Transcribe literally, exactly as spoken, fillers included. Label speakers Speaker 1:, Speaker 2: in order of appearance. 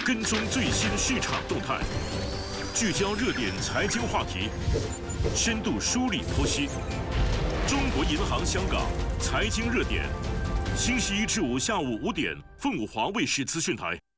Speaker 1: 跟踪最新市场动态，聚焦热点财经话题，深度梳理剖析。中国银行香港财经热点，星期一至五下午五点，凤凰卫视资讯台。